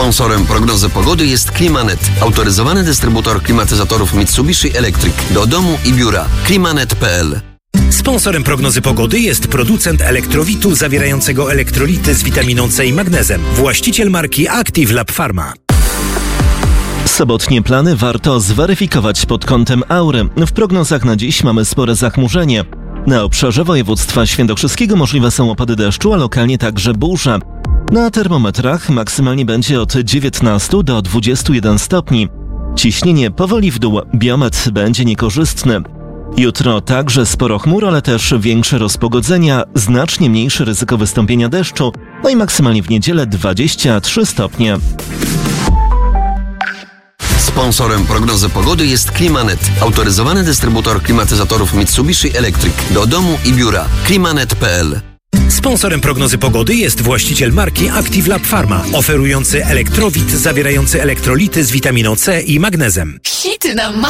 Sponsorem prognozy pogody jest Climanet, autoryzowany dystrybutor klimatyzatorów Mitsubishi Electric do domu i biura. Climanet.pl. Sponsorem prognozy pogody jest producent elektrowitu zawierającego elektrolity z witaminą C i magnezem. Właściciel marki Active Lab Pharma. Sobotnie plany warto zweryfikować pod kątem aury. W prognozach na dziś mamy spore zachmurzenie. Na obszarze województwa świętokrzyskiego możliwe są opady deszczu, a lokalnie także burze. Na termometrach maksymalnie będzie od 19 do 21 stopni. Ciśnienie powoli w dół, biometr będzie niekorzystny. Jutro także sporo chmur, ale też większe rozpogodzenia, znacznie mniejsze ryzyko wystąpienia deszczu, no i maksymalnie w niedzielę 23 stopnie. Sponsorem prognozy pogody jest Climanet, autoryzowany dystrybutor klimatyzatorów Mitsubishi Electric do domu i biura. Climanet.pl. Sponsorem prognozy pogody jest właściciel marki Active Lab Pharma, oferujący elektrowit zawierający elektrolity z witaminą C i magnezem. Hity na